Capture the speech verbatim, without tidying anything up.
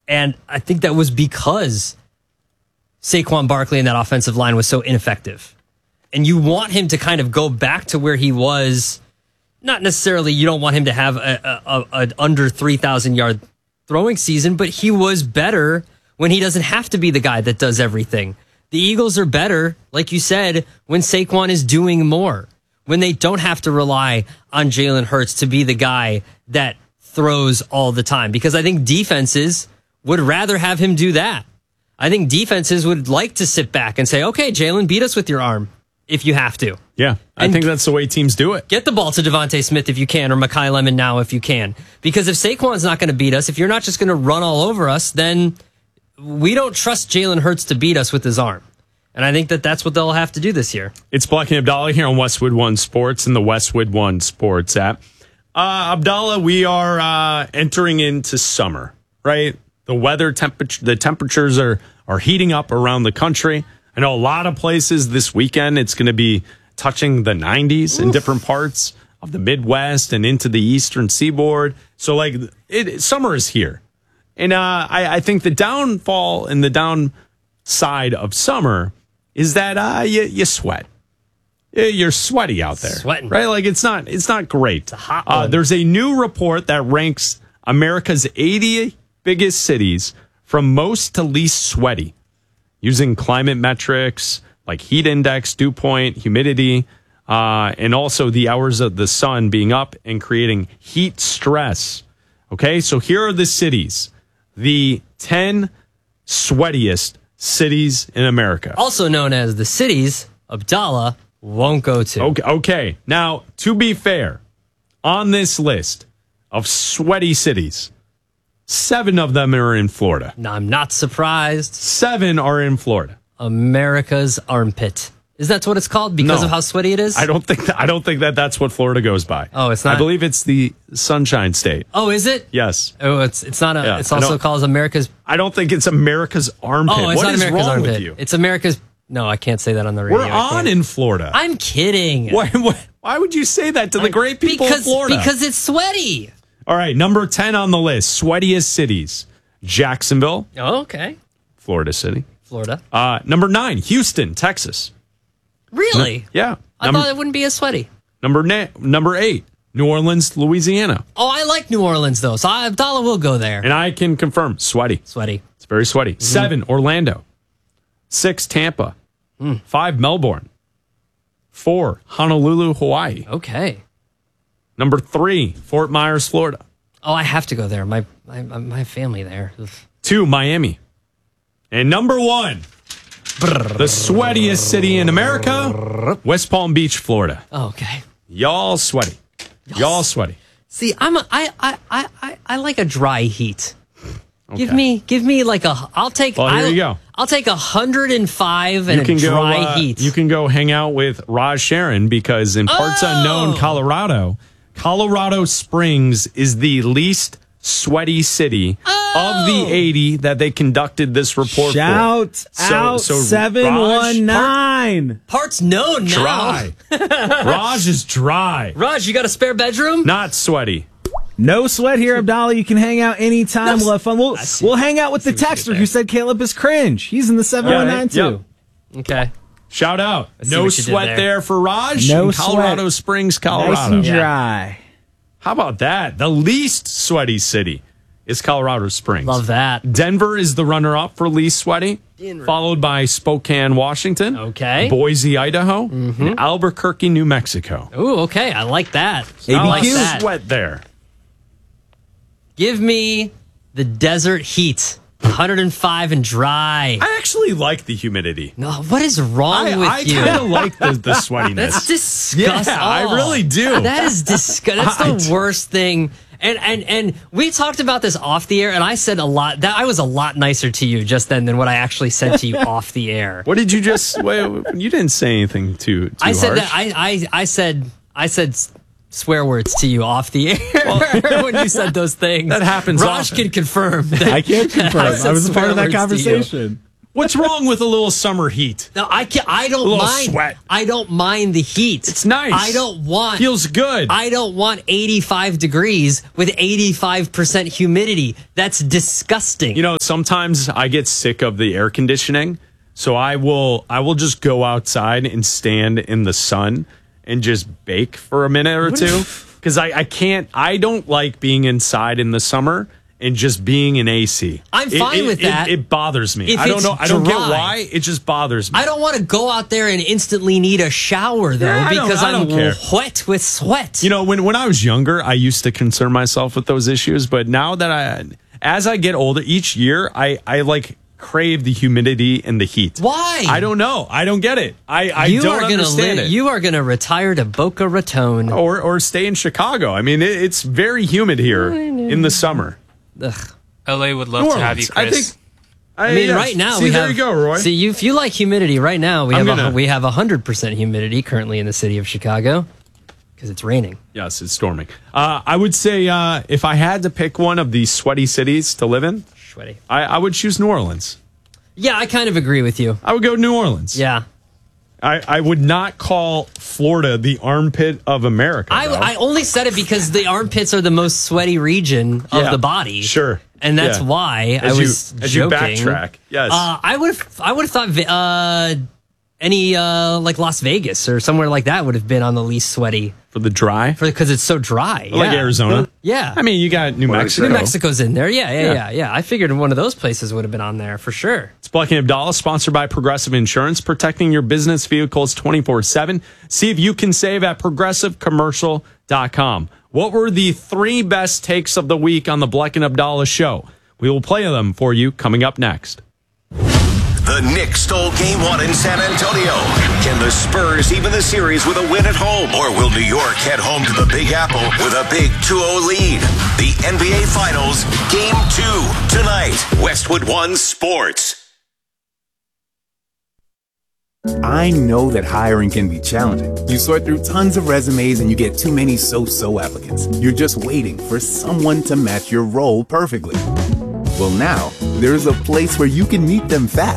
And I think that was because Saquon Barkley and that offensive line was so ineffective. And you want him to kind of go back to where he was. Not necessarily, you don't want him to have a, a, a, a under three thousand yard throwing season, but he was better when he doesn't have to be the guy that does everything. The Eagles are better, like you said, when Saquon is doing more, when they don't have to rely on Jalen Hurts to be the guy that throws all the time. Because I think defenses would rather have him do that. I think defenses would like to sit back and say, okay, Jalen, beat us with your arm if you have to. Yeah, I and think that's the way teams do it. Get the ball to Devontae Smith if you can, or Mekhi Lemon now if you can. Because if Saquon's not going to beat us, if you're not just going to run all over us, then we don't trust Jalen Hurts to beat us with his arm. And I think that that's what they'll have to do this year. It's Block and Abdallah here on Westwood One Sports and the Westwood One Sports app. Uh, Abdallah, we are uh, entering into summer, right? The weather temperature, the temperatures are are heating up around the country. I know a lot of places this weekend it's going to be touching the nineties Oof. in different parts of the Midwest and into the Eastern Seaboard. So, like, it, summer is here. And uh, I, I think the downfall and the downside of summer is that uh, you, you sweat. You're sweaty out there. Sweating. Right? Like, it's not it's not great. It's a hot uh, one. There's a new report that ranks America's eighty biggest cities from most to least sweaty using climate metrics like heat index, dew point, humidity, uh, and also the hours of the sun being up and creating heat stress. Okay, so here are the cities, the ten sweatiest cities in America. Also known as the cities Abdallah won't go to. Okay, okay. Now, to be fair, on this list of sweaty cities, seven of them are in Florida. No, I'm not surprised. Seven are in Florida. America's armpit. Is that what it's called because no, of how sweaty it is? I don't think that, I don't think that that's what Florida goes by. Oh, it's not? I believe it's the Sunshine State. Oh, is it? Yes. Oh, it's it's not a. Yeah, it's also called America's. I don't think it's America's armpit. Oh, it's what not is America's wrong armpit. with you? It's America's. No, I can't say that on the radio. We're on in Florida. I'm kidding. Why, why, why would you say that to the great people because, of Florida? Because it's sweaty. All right, number ten on the list, sweatiest cities. Jacksonville. Oh, okay. Florida City. Florida. Uh, number nine, Houston, Texas. Really? No, yeah. I number, thought it wouldn't be as sweaty. Number na- number eight, New Orleans, Louisiana. Oh, I like New Orleans, though, so Abdallah will go there. And I can confirm, sweaty. Sweaty. It's very sweaty. Mm-hmm. Seven, Orlando. Six, Tampa. Mm. Five, Melbourne. Four, Honolulu, Hawaii. Okay. Number three, Fort Myers, Florida. Oh, I have to go there. My my, my family there. Two, Miami. And number one, the sweatiest city in America, West Palm Beach, Florida. Oh, okay. Y'all sweaty. Y'all sweaty. See, I'm a, I, I, I, I, I like a dry heat. Okay. Give me, give me like a. I'll take. Well, here I'll, you go. I'll take a hundred and five and you can a dry go, uh, heat. You can go hang out with Raj Sharon because in parts Oh. unknown Colorado, Colorado Springs is the least sweaty city Oh. of the eighty that they conducted this report Shout for. So- out so seven one nine. Parts known now. Dry. Raj is dry. Raj, you got a spare bedroom? Not sweaty. No sweat here, Abdallah. You can hang out anytime. No, We'll have fun. We'll, see- we'll hang out with the see what you texter did who there. said Caleb is cringe. He's in the seven one nine too. Yep. Okay. Shout out. see No what you did sweat there. there. for Raj No in Colorado sweat. Springs, Nice Colorado. and dry. How about that? The least sweaty city is Colorado Springs. Love that. Denver is the runner-up for least sweaty, Denver. followed by Spokane, Washington, Okay. Boise, Idaho, and Albuquerque, New Mexico. Ooh, okay. I like that. I Not like A B Q? that. sweat there. Give me the desert heat. one hundred five and dry. I actually like the humidity. No, what is wrong I, with I you? kind of like the, the sweatiness. That's disgusting. Yeah, I really do. That is disgusting. That's I the do. worst thing. And and and we talked about this off the air, and I said a lot. That I was a lot nicer to you just then than what I actually said to you off the air. What did you just? Wait, you didn't say anything too. too I said harsh. that. I, I I said I said s- swear words to you off the air when you said those things. That happens Raj often. can confirm. That I can't confirm. I said I was a part of swear that words to you. conversation. What's wrong with a little summer heat? No, I can I don't A little mind. sweat. I don't mind the heat. It's nice. I don't want. Feels good. I don't want eighty-five degrees with eighty-five percent humidity. That's disgusting. You know, sometimes I get sick of the air conditioning, so I will I will just go outside and stand in the sun and just bake for a minute or two because I, I can't. I don't like being inside in the summer and just being in A C. I'm fine it, with it, that. It, it bothers me. If I don't it's know. I don't get dry. why. It just bothers me. I don't want to go out there and instantly need a shower though Yeah, I don't- because I don't I'm care. wet with sweat. You know, when when I was younger, I used to concern myself with those issues, but now that I, as I get older, each year I I like crave the humidity and the heat. Why? I don't know. I don't get it. I I you don't are gonna understand li- it. You are going to retire to Boca Raton. or or stay in Chicago. I mean, it, it's very humid here in the summer. Ugh. L A would love New to have you, Orleans. I Chris. think. I mean, yeah. right now See, we there have. you go, Roy. See, you, if you like humidity, right now we I'm have gonna- a, we have a hundred percent humidity currently in the city of Chicago because it's raining. Yes, it's storming. Uh, I would say uh, if I had to pick one of these sweaty cities to live in, Sweaty. I, I would choose New Orleans. Yeah, I kind of agree with you. I would go New Orleans. Yeah, I, I would not call Florida the armpit of America. I, though. I only said it because the armpits are the most sweaty region of Yeah, the body. sure. And that's Yeah. why As I you- was as you joking. backtrack, yes. Uh, I would have I would have thought uh, any uh, like Las Vegas or somewhere like that would have been on the least sweaty for the dry, for because it's so dry. like yeah. Arizona. Yeah. I mean, you got New Mexico. New Mexico's in there. Yeah, yeah, Yeah. yeah, yeah. I figured one of those places would have been on there for sure. It's Black and Abdallah, sponsored by Progressive Insurance, protecting your business vehicles twenty-four seven. See if you can save at progressive commercial dot com. What were the three best takes of the week on the Black and Abdallah show? We will play them for you coming up next. The Knicks stole game one in San Antonio. Can the Spurs even the series with a win at home? Or will New York head home to the Big Apple with a big two oh lead? The N B A Finals, Game two, tonight. Westwood One Sports. I know that hiring can be challenging. You sort through tons of resumes and you get too many so-so applicants. You're just waiting for someone to match your role perfectly. Well, now, there's a place where you can meet them fast